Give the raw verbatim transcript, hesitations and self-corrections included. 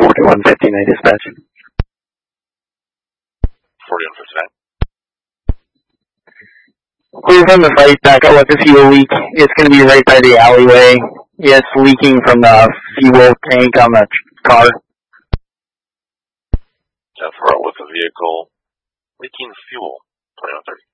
forty-one fifty-nine dispatch. forty-one fifty-nine. We're from the site, back up with the fuel leak. It's going to be right by the alleyway. It's leaking from the fuel tank on the car. ten four with the vehicle leaking fuel. twenty-one thirty.